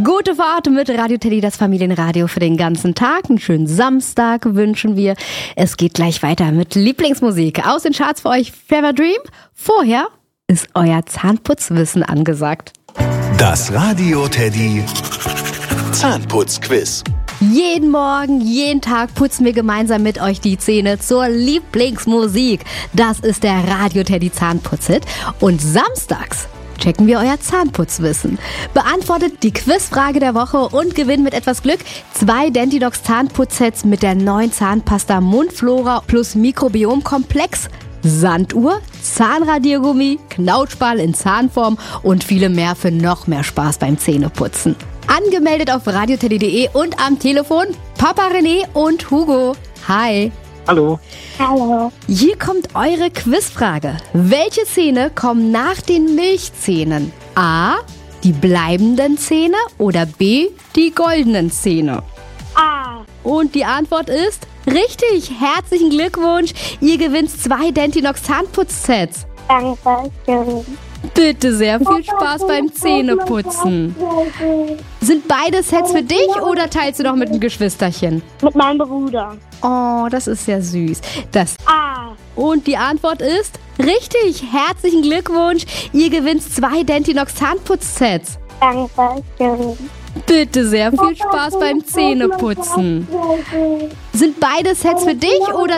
Gute Fahrt mit Radio Teddy, das Familienradio für den ganzen Tag. Einen schönen Samstag wünschen wir. Es geht gleich weiter mit Lieblingsmusik aus den Charts für euch. Fever Dream. Vorher ist euer Zahnputzwissen angesagt. Das Radio Teddy Zahnputzquiz. Jeden Morgen, jeden Tag putzen wir gemeinsam mit euch die Zähne zur Lieblingsmusik. Das ist der Radio Teddy Zahnputzhit. Und samstags checken wir euer Zahnputzwissen. Beantwortet die Quizfrage der Woche und gewinnt mit etwas Glück 2 Dentinox Zahnputzsets mit der neuen Zahnpasta Mundflora plus Mikrobiomkomplex, Sanduhr, Zahnradiergummi, Knautschball in Zahnform und viele mehr für noch mehr Spaß beim Zähneputzen. Angemeldet auf radioteddy.de und am Telefon Papa René und Hugo. Hi. Hallo. Hallo. Hier kommt eure Quizfrage. Welche Zähne kommen nach den Milchzähnen? A, die bleibenden Zähne oder B, die goldenen Zähne? A. Und die Antwort ist richtig. Herzlichen Glückwunsch. Ihr gewinnt 2 Dentinox Zahnputzsets. Danke schön. Bitte sehr, viel Spaß beim Zähneputzen. Sind beide Sets für dich oder teilst du noch mit einem Geschwisterchen? Mit meinem Bruder. Oh, das ist ja süß. Das A. Und die Antwort ist richtig. Herzlichen Glückwunsch. Ihr gewinnt 2 Dentinox Zahnputzsets. Danke schön. Bitte sehr, viel Spaß beim Zähneputzen. Sind beide Sets für dich oder